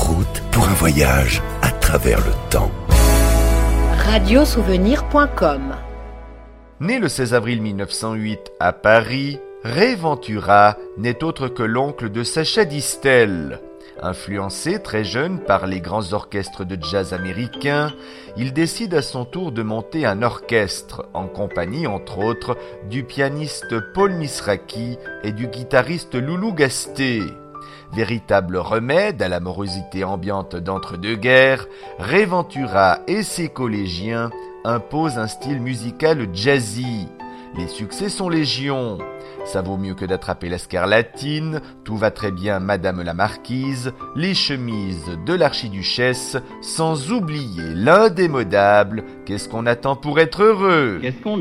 route pour un voyage à travers le temps. Radiosouvenir.com. Né le 16 avril 1908 à Paris, Ray Ventura n'est autre que l'oncle de Sacha Distel. Influencé très jeune par les grands orchestres de jazz américains, il décide à son tour de monter un orchestre, en compagnie entre autres du pianiste Paul Misraki et du guitariste Loulou Gasté. Véritable remède à la morosité ambiante d'entre-deux-guerres, Ray Ventura et ses collégiens imposent un style musical jazzy. Les succès sont légion. Ça vaut mieux que d'attraper la scarlatine, tout va très bien Madame la Marquise, les chemises de l'archiduchesse, sans oublier l'indémodable « Qu'est-ce qu'on attend pour être heureux ?» Qu'est-ce qu'on attend ?